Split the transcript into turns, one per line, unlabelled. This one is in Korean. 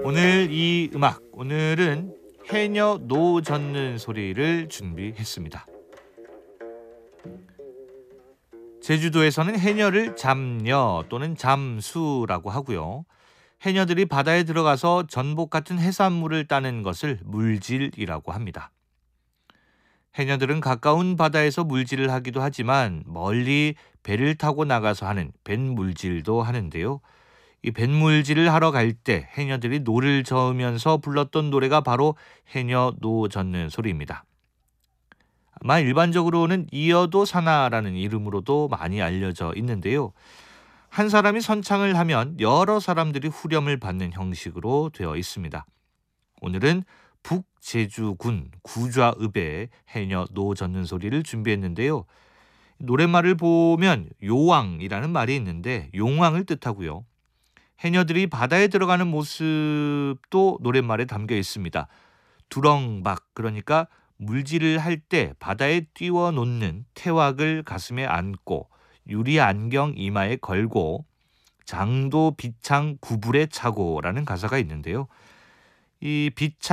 오늘 이 음악, 오늘은 해녀 노 젓는 소리를 준비했습니다. 제주도에서는 해녀를 잠녀 또는 잠수라고 하고요. 해녀들이 바다에 들어가서 전복 같은 해산물을 따는 것을 물질이라고 합니다. 해녀들은 가까운 바다에서 물질을 하기도 하지만 멀리 배를 타고 나가서 하는 뱃물질도 하는데요. 이 뱃물질을 하러 갈 때 해녀들이 노를 저으면서 불렀던 노래가 바로 해녀 노 젓는 소리입니다. 아마 일반적으로는 이어도 사나라는 이름으로도 많이 알려져 있는데요. 한 사람이 선창을 하면 여러 사람들이 후렴을 받는 형식으로 되어 있습니다. 오늘은 북제주군 구좌읍의 해녀 노 젓는 소리를 준비했는데요. 노랫말을 보면 요왕이라는 말이 있는데 용왕을 뜻하고요. 해녀들이 바다에 들어가는 모습도 노랫말에 담겨 있습니다. 두렁박, 그러니까 물질을 할 때 바다에 띄워 놓는 태왁을 가슴에 안고 유리 안경 이마에 걸고 장도 비창 구불에 차고라는 가사가 있는데요. 이 비창